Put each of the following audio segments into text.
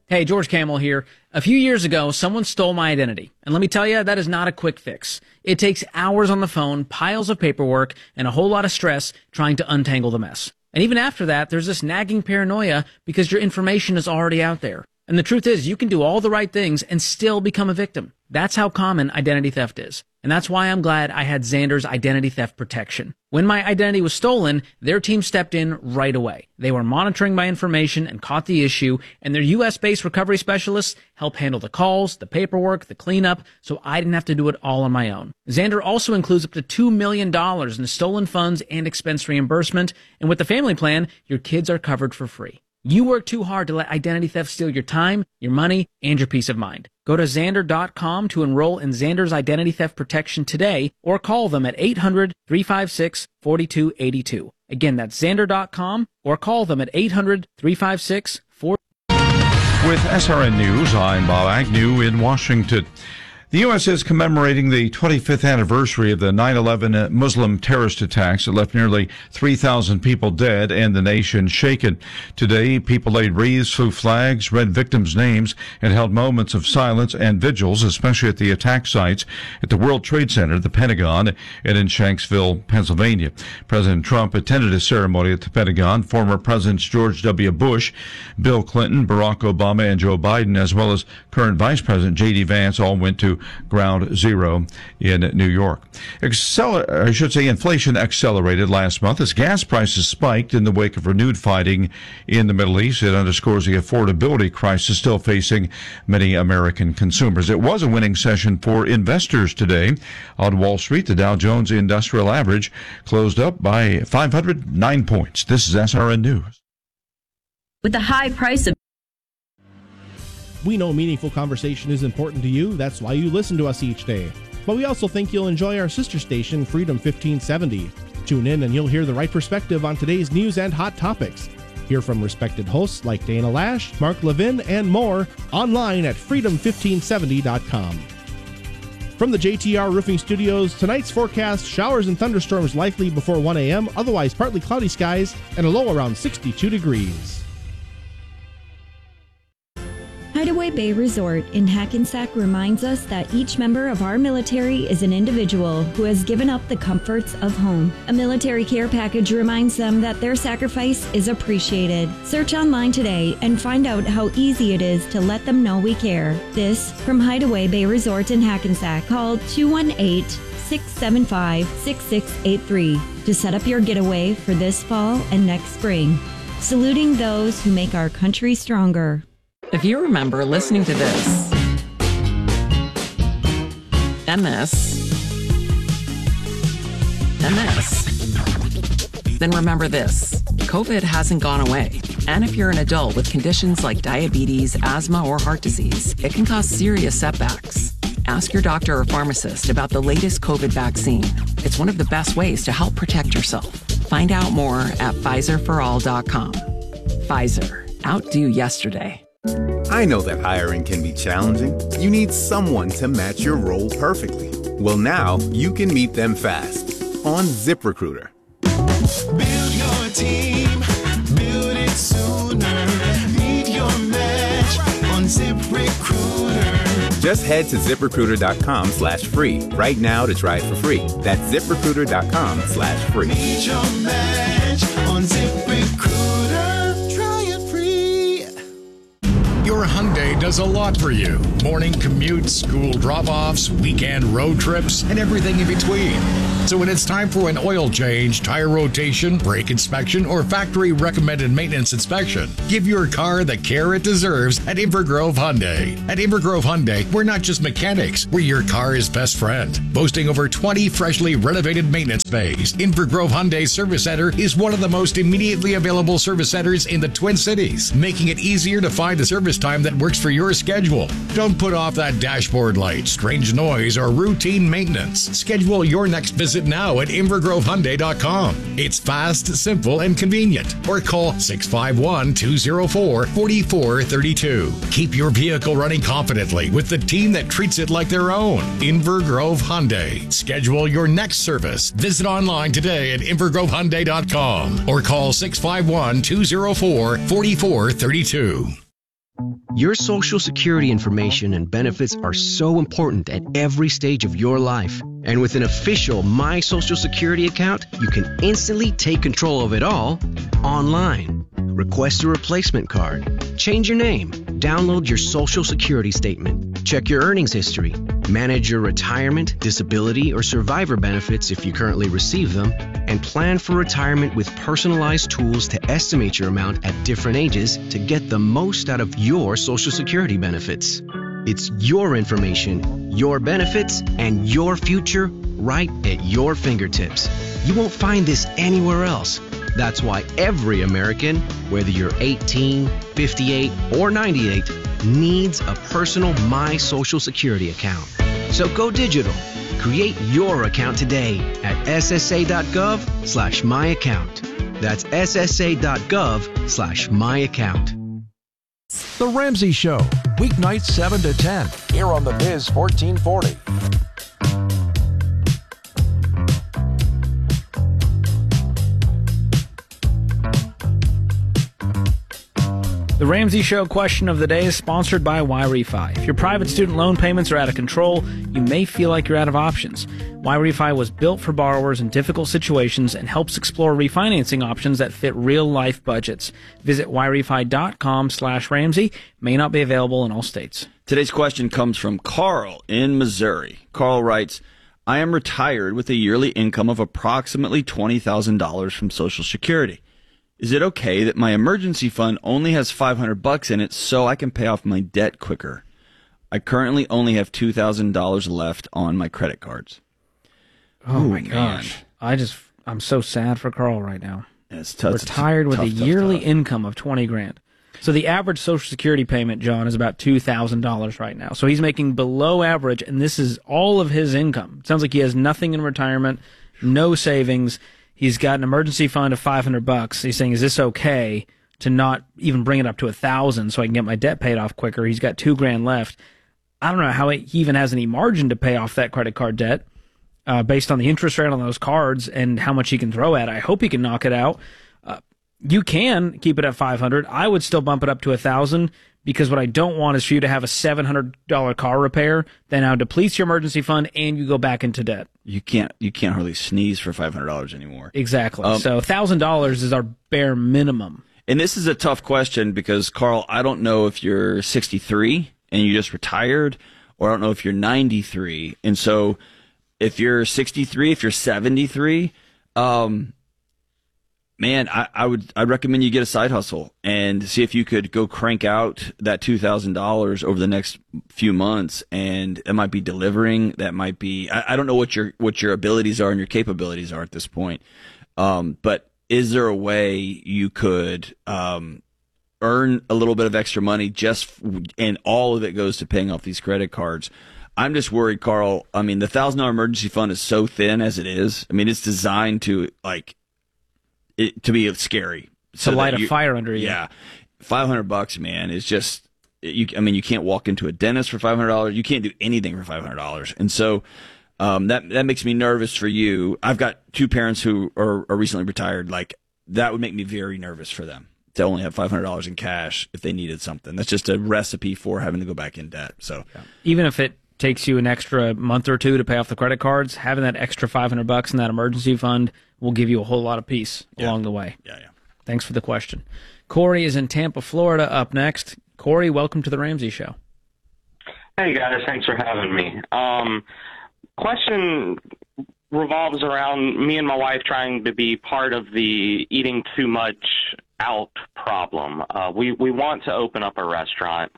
Hey, George Camel here. A few years ago, someone stole my identity. And let me tell you, that is not a quick fix. It takes hours on the phone, piles of paperwork, and a whole lot of stress trying to untangle the mess. And even after that, there's this nagging paranoia because your information is already out there. And the truth is, you can do all the right things and still become a victim. That's how common identity theft is. And that's why I'm glad I had Xander's identity theft protection. When my identity was stolen, their team stepped in right away. They were monitoring my information and caught the issue, and their US-based recovery specialists helped handle the calls, the paperwork, the cleanup, so I didn't have to do it all on my own. Xander also includes up to $2 million in stolen funds and expense reimbursement, and with the family plan, your kids are covered for free. You work too hard to let identity theft steal your time, your money, and your peace of mind. Go to Xander.com to enroll in Xander's identity theft protection today, or call them at 800-356-4282. Again, that's Xander.com, or call them at 800-356-4282. With SRN News, I'm Bob Agnew in Washington. The U.S. is commemorating the 25th anniversary of the 9/11 Muslim terrorist attacks that left nearly 3,000 people dead and the nation shaken. Today, people laid wreaths, flew flags, read victims' names, and held moments of silence and vigils, especially at the attack sites at the World Trade Center, the Pentagon, and in Shanksville, Pennsylvania. President Trump attended a ceremony at the Pentagon. Former Presidents George W. Bush, Bill Clinton, Barack Obama, and Joe Biden, as well as current Vice President J.D. Vance, all went to Ground Zero in New York. Inflation accelerated last month as gas prices spiked in the wake of renewed fighting in the Middle East. It underscores the affordability crisis still facing many American consumers. It was a winning session for investors today. On Wall Street, the Dow Jones Industrial Average closed up by 509 points. This is SRN News. With the high price of We know meaningful conversation is important to you. That's why you listen to us each day. But we also think you'll enjoy our sister station, Freedom 1570. Tune in and you'll hear the right perspective on today's news and hot topics. Hear from respected hosts like Dana Lash, Mark Levin, and more online at freedom1570.com. From the JTR Roofing Studios, tonight's forecast: showers and thunderstorms likely before 1 a.m., otherwise partly cloudy skies, and a low around 62 degrees. Hideaway Bay Resort in Hackensack reminds us that each member of our military is an individual who has given up the comforts of home. A military care package reminds them that their sacrifice is appreciated. Search online today and find out how easy it is to let them know we care. This from Hideaway Bay Resort in Hackensack. Call 218-675-6683 to set up your getaway for this fall and next spring. Saluting those who make our country stronger. If you remember listening to this, MS, then remember this: COVID hasn't gone away. And if you're an adult with conditions like diabetes, asthma, or heart disease, it can cause serious setbacks. Ask your doctor or pharmacist about the latest COVID vaccine. It's one of the best ways to help protect yourself. Find out more at PfizerForAll.com. Pfizer. Outdo yesterday. I know that hiring can be challenging. You need someone to match your role perfectly. Well, now you can meet them fast on ZipRecruiter. Build your team, build it sooner. Meet your match on ZipRecruiter. Just head to ZipRecruiter.com/free right now to try it for free. That's ZipRecruiter.com/free. Meet your match on ZipRecruiter. Try it free. Your Hyundai does a lot for you. Morning commutes, school drop-offs, weekend road trips, and everything in between. So when it's time for an oil change, tire rotation, brake inspection, or factory-recommended maintenance inspection, give your car the care it deserves at Invergrove Hyundai. At Invergrove Hyundai, we're not just mechanics, we're your car's best friend. Boasting over 20 freshly renovated maintenance bays, Invergrove Hyundai Service Center is one of the most immediately available service centers in the Twin Cities, making it easier to find a service time that works for your schedule. Don't put off that dashboard light, strange noise, or routine maintenance. Schedule your next visit now at InvergroveHyundai.com. It's fast, simple, and convenient. Or call 651-204-4432. Keep your vehicle running confidently with the team that treats it like their own. Invergrove Hyundai. Schedule your next service. Visit online today at InvergroveHyundai.com or call 651-204-4432. Your Social Security information and benefits are so important at every stage of your life. And with an official My Social Security account, you can instantly take control of it all online. Request a replacement card, change your name, download your Social Security statement, check your earnings history, manage your retirement, disability, or survivor benefits if you currently receive them, and plan for retirement with personalized tools to estimate your amount at different ages to get the most out of your Social Security benefits. It's your information, your benefits, and your future right at your fingertips. You won't find this anywhere else. That's why every American, whether you're 18, 58, or 98, needs a personal My Social Security account. So go digital. Create your account today at ssa.gov/myaccount. That's ssa.gov/myaccount. The Ramsey Show, weeknights 7 to 10, here on the Biz 1440. The Ramsey Show question of the day is sponsored by YRefi. If your private student loan payments are out of control, you may feel like you're out of options. YRefi was built for borrowers in difficult situations and helps explore refinancing options that fit real-life budgets. Visit YRefi.com/Ramsey. May not be available in all states. Today's question comes from Carl in Missouri. Carl writes, I am retired with a yearly income of approximately $20,000 from Social Security. Is it okay that my emergency fund only has $500 in it so I can pay off my debt quicker? I currently only have $2,000 left on my credit cards. Oh my gosh. I'm so sad for Carl right now. Yeah, it's tough. Retired with a yearly income of $20,000. So the average Social Security payment, John, is about $2,000 right now. So he's making below average, and this is all of his income. It sounds like he has nothing in retirement, no savings. He's got an emergency fund of $500. He's saying, is this okay to not even bring it up to $1,000 so I can get my debt paid off quicker? He's got $2,000 left. I don't know how he even has any margin to pay off that credit card debt based on the interest rate on those cards and how much he can throw at it. I hope he can knock it out. You can keep it at $500. I would still bump it up to $1,000 because what I don't want is for you to have a $700 car repair that now depletes your emergency fund and you go back into debt. You can't hardly sneeze for $500 anymore. Exactly. So $1,000 is our bare minimum. And this is a tough question because, Carl, I don't know if you're 63 and you just retired, or I don't know if you're 93. And so if you're 63, if you're 73, man, I'd recommend you get a side hustle and see if you could go crank out that $2,000 over the next few months. And that might be delivering. That might be, I don't know what your abilities are and your capabilities are at this point. But is there a way you could, earn a little bit of extra money and all of it goes to paying off these credit cards? I'm just worried, Carl. I mean, the $1,000 emergency fund is so thin as it is. I mean, it's designed to to be scary. To light a fire under you. Yeah. $500, man, is just, you can't walk into a dentist for $500. You can't do anything for $500. And so, that makes me nervous for you. I've got two parents who are recently retired. Like, that would make me very nervous for them to only have $500 in cash if they needed something. That's just a recipe for having to go back in debt. So, even if it takes you an extra month or two to pay off the credit cards, having that extra $500 in that emergency fund will give you a whole lot of peace along the way. Yeah. Thanks for the question. Corey is in Tampa, Florida, up next. Corey, welcome to the Ramsey Show. Hey, guys. Thanks for having me. Question revolves around me and my wife trying to be part of the eating too much out problem. We want to open up a restaurant.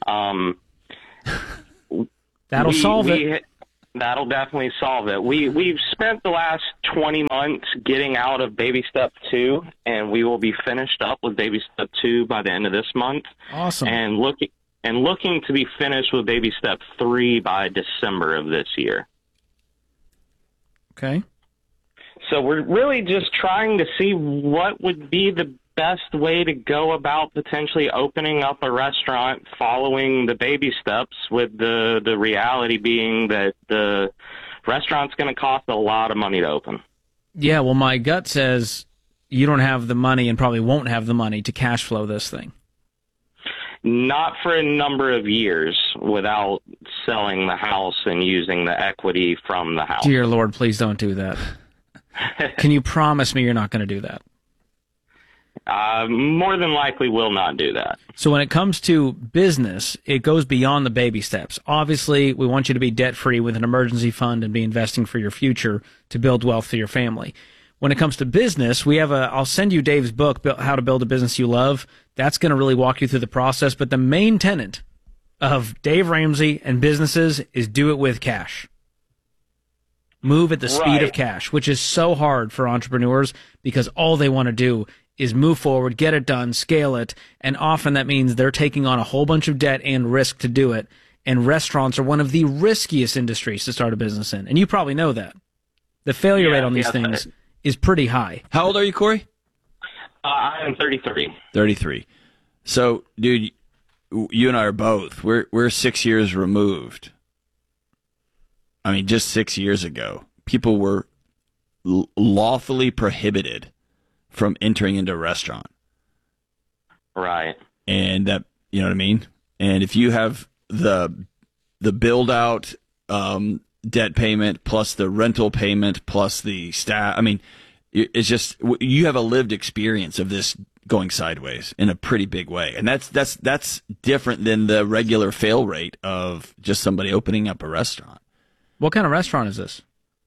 That'll solve it. That'll definitely solve it. We've spent the last 20 months getting out of Baby Step 2, and we will be finished up with Baby Step 2 by the end of this month. Awesome. And looking to be finished with Baby Step 3 by December of this year. Okay. So we're really just trying to see what would be the best way to go about potentially opening up a restaurant following the baby steps, with the reality being that the restaurant's going to cost a lot of money to open. Yeah, well, my gut says you don't have the money and probably won't have the money to cash flow this thing. not for a number of years without selling the house and using the equity from the house. Dear Lord, please don't do that. Can you promise me you're not going to do that? More than likely will not do that. So when it comes to business, it goes beyond the baby steps. Obviously, we want you to be debt-free with an emergency fund and be investing for your future to build wealth for your family. When it comes to business, I'll send you Dave's book, How to Build a Business You Love. That's going to really walk you through the process. But the main tenet of Dave Ramsey and businesses is do it with cash. Move at the speed of cash, which is so hard for entrepreneurs because all they want to do is move forward, get it done, scale it, and often that means they're taking on a whole bunch of debt and risk to do it. And restaurants are one of the riskiest industries to start a business in. And you probably know that. The failure rate on these things is pretty high. How old are you, Corey? I am 33. 33. So, dude, you and I are both. We're 6 years removed. I mean, just 6 years ago, people were lawfully prohibited from entering into a restaurant. Right. And that, you know what I mean? And if you have the build out debt payment plus the rental payment plus the staff, I mean, it's just, you have a lived experience of this going sideways in a pretty big way. And that's different than the regular fail rate of just somebody opening up a restaurant. What kind of restaurant is this?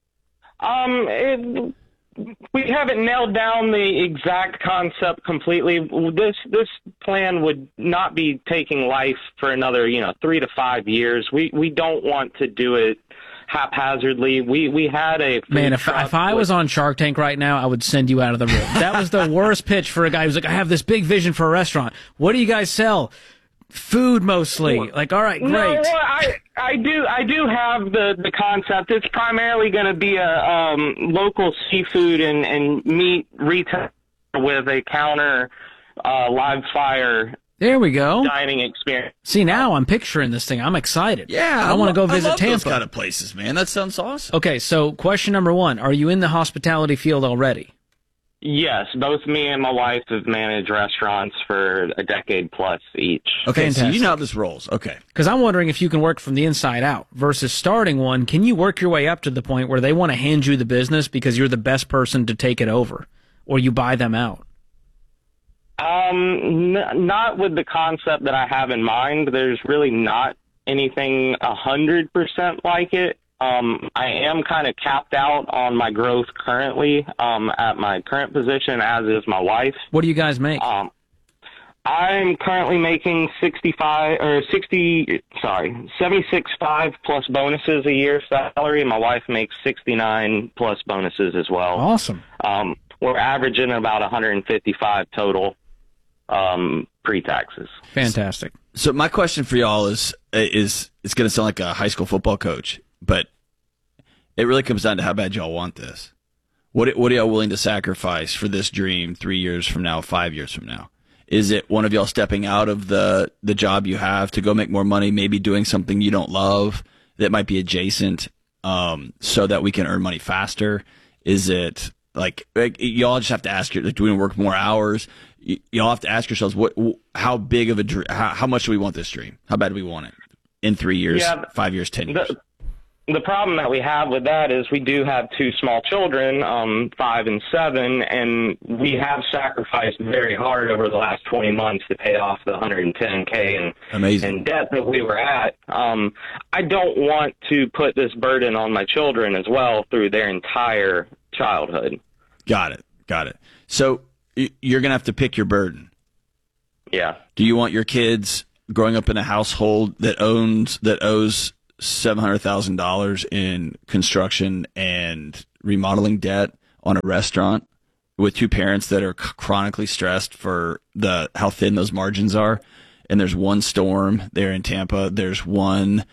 We haven't nailed down the exact concept completely. This plan would not be taking life for another, 3 to 5 years. We don't want to do it haphazardly. We had a man. If I was on Shark Tank right now, I would send you out of the room. That was the worst pitch for a guy who's like, I have this big vision for a restaurant. What do you guys sell? Food mostly. Like, all right, great. No, I do have the concept. It's primarily going to be a local seafood and meat retail with a counter live fire. There we go. Dining experience. See, now I'm picturing this thing. I'm excited. Yeah, I want to go visit I love Tampa. Those kind of places, man. That sounds awesome. Okay, so question number 1: are you in the hospitality field already? Yes, both me and my wife have managed restaurants for a decade plus each. Okay, Fantastic. so you know how this rolls. Okay. Because I'm wondering if you can work from the inside out versus starting one. Can you work your way up to the point where they want to hand you the business because you're the best person to take it over, or you buy them out? Not with the concept that I have in mind. There's really not anything 100% like it. I am kind of capped out on my growth currently at my current position, as is my wife. What do you guys make? I'm currently making 76.5 plus bonuses a year salary. My wife makes 69 plus bonuses as well. Awesome. We're averaging about 155 total pre-taxes. Fantastic. So my question for y'all is it's going to sound like a high school football coach, but it really comes down to how bad y'all want this. What are y'all willing to sacrifice for this dream 3 years from now, 5 years from now? Is it one of y'all stepping out of the job you have to go make more money, maybe doing something you don't love that might be adjacent, so that we can earn money faster? Is it like y'all just have to ask, do we work more hours? Y'all have to ask yourselves, how big of a dream, how much do we want this dream? How bad do we want it in 3 years, 5 years, 10 years? The problem that we have with that is we do have two small children, 5 and 7, and we have sacrificed very hard over the last 20 months to pay off the $110K in debt that we were at. I don't want to put this burden on my children as well through their entire childhood. Got it. So you're going to have to pick your burden. Yeah. Do you want your kids growing up in a household that owes $700,000 in construction and remodeling debt on a restaurant with two parents that are chronically stressed for how thin those margins are? And there's one storm there in Tampa. There's one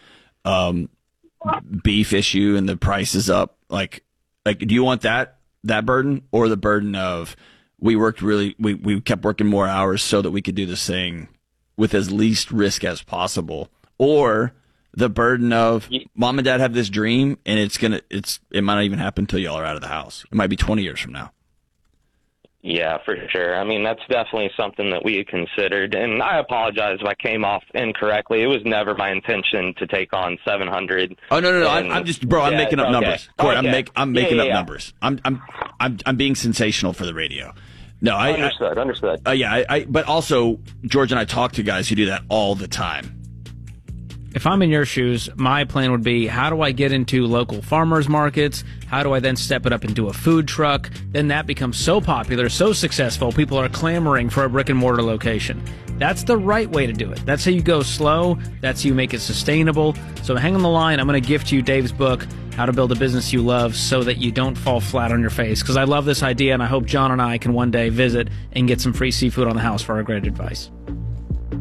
beef issue and the price is up. Like, do you want that burden, or the burden of we kept working more hours so that we could do this thing with as least risk as possible, or the burden of mom and dad have this dream and it might not even happen until y'all are out of the house. It might be 20 years from now. Yeah, for sure. I mean, that's definitely something that we had considered. And I apologize if I came off incorrectly. It was never my intention to take on 700. Oh, no. I'm just, bro, I'm making up numbers. Corey, I'm making up numbers. I'm being sensational for the radio. No, Understood. But also, George and I talk to guys who do that all the time. If I'm in your shoes, my plan would be, how do I get into local farmers markets? How do I then step it up into a food truck? Then that becomes so popular, so successful, people are clamoring for a brick and mortar location. That's the right way to do it. That's how you go slow. That's how you make it sustainable. So hang on the line. I'm going to gift you Dave's book, How to Build a Business You Love, so that you don't fall flat on your face. Because I love this idea, and I hope John and I can one day visit and get some free seafood on the house for our great advice.